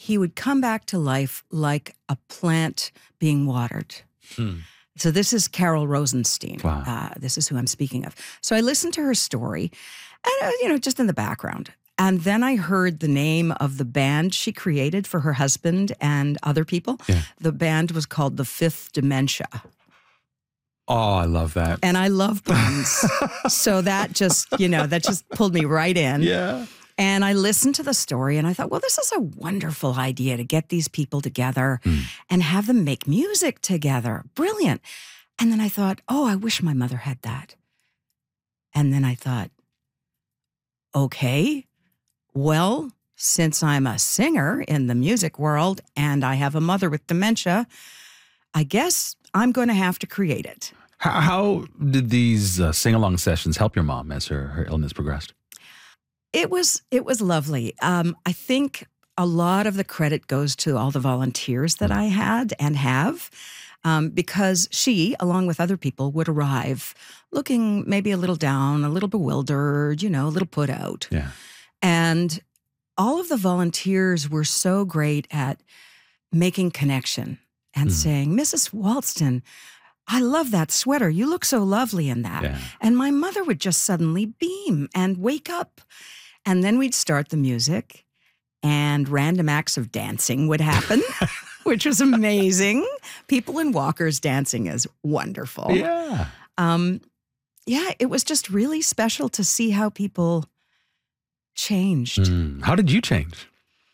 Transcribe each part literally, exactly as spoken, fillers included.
he would come back to life like a plant being watered. Hmm. So this is Carol Rosenstein. Wow. Uh, this is who I'm speaking of. So I listened to her story, and uh, you know, just in the background. And then I heard the name of the band she created for her husband and other people. Yeah. The band was called The Fifth Dementia. Oh, I love that. And I love puns. So that just, you know, that just pulled me right in. Yeah. And I listened to the story and I thought, well, this is a wonderful idea to get these people together Mm. and have them make music together. Brilliant. And then I thought, oh, I wish my mother had that. And then I thought, okay, well, since I'm a singer in the music world and I have a mother with dementia, I guess I'm going to have to create it. How, how did these uh, sing-along sessions help your mom as her, her illness progressed? It was it was lovely. Um, I think a lot of the credit goes to all the volunteers that I had and have, um, because she, along with other people, would arrive looking maybe a little down, a little bewildered, you know, a little put out. Yeah. And all of the volunteers were so great at making connection and Mhm. saying, Missus Walston, I love that sweater. You look so lovely in that. Yeah. And my mother would just suddenly beam and wake up. And then we'd start the music and random acts of dancing would happen, which was amazing. People in walkers dancing is wonderful. Yeah. Um, yeah, it was just really special to see how people changed. Mm. How did you change?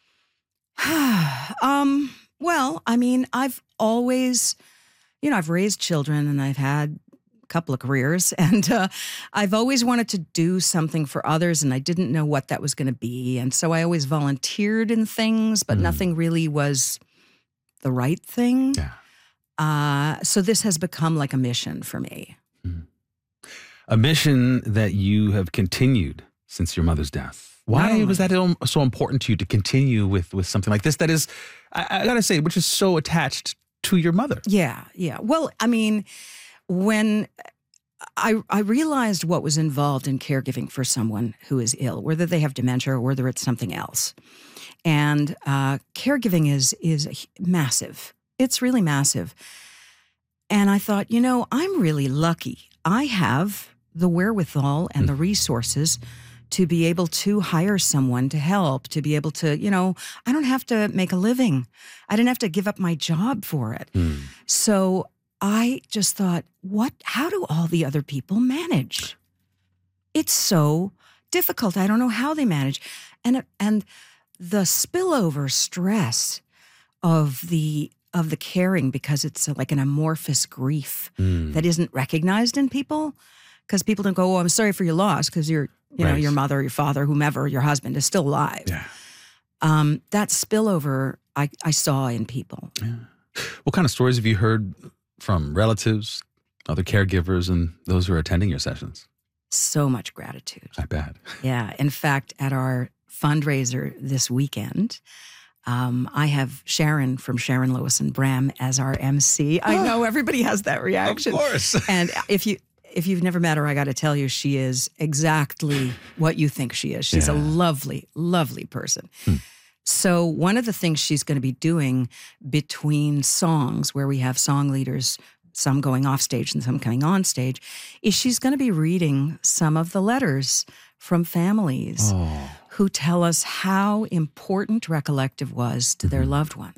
um, well, I mean, I've always, you know, I've raised children and I've had a couple of careers and uh, I've always wanted to do something for others and I didn't know what that was going to be. And so I always volunteered in things, but Mm. nothing really was the right thing. Yeah. Uh, so this has become like a mission for me. A mission that you have continued since your mother's death. Why only- was that il- so important to you to continue with, with something like this that is, I, I gotta say, which is so attached to your mother? Yeah, yeah. Well, I mean, when I I realized what was involved in caregiving for someone who is ill, whether they have dementia or whether it's something else, and uh, caregiving is is massive. It's really massive. And I thought, you know, I'm really lucky. I have the wherewithal and the resources to be able to hire someone to help, to be able to, you know, I don't have to make a living. I didn't have to give up my job for it. Mm. So I just thought, what, how do all the other people manage? It's so difficult. I don't know how they manage. And, and the spillover stress of the, of the caring, because it's like an amorphous grief Mm. that isn't recognized in people. Because people don't go, oh, I'm sorry for your loss, because your, you know, Right. your mother, your father, whomever, your husband is still alive. Yeah. Um, that spillover I, I saw in people. What kind of stories have you heard from relatives, other caregivers, and those who are attending your sessions? So much gratitude. I bet. Yeah. In fact, at our fundraiser this weekend, um, I have Sharon from Sharon Lewis and Bram as our M C. I know everybody has that reaction. Of course. And if you if you've never met her, I got to tell you, she is exactly what you think she is. She's a Yeah. lovely, lovely person. Hmm. So one of the things she's going to be doing between songs, where we have song leaders, some going off stage and some coming on stage, is she's going to be reading some of the letters from families Oh. who tell us how important Recollective was to their Mhm. loved one.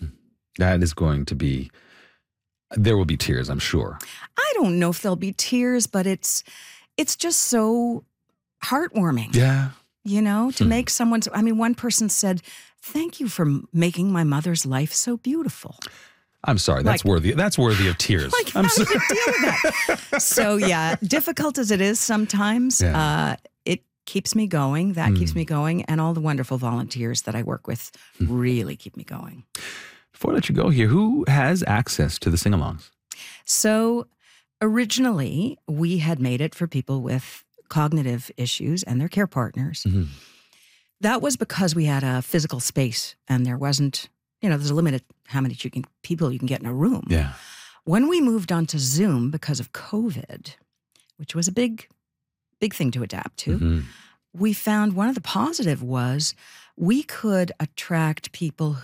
That is going to be, there will be tears, I'm sure. I don't know if there'll be tears, but it's it's just so heartwarming. Yeah. You know, to Hmm. make someone's, I mean, one person said, thank you for making my mother's life so beautiful. I'm sorry. That's Like- worthy. That's worthy of tears. Like, I'm how do sorry. you deal with that? So, yeah, difficult as it is sometimes, Yeah. uh, it keeps me going. That keeps Hmm. me going. And all the wonderful volunteers that I work with really keep me going. Before I let you go here, who has access to the sing-alongs? So, originally, we had made it for people with cognitive issues and their care partners. Mhm. That was because we had a physical space and there wasn't, you know, there's a limit at how many you can, people you can get in a room. Yeah. When we moved on to Zoom because of COVID, which was a big, big thing to adapt to, Mhm. we found one of the positive was we could attract people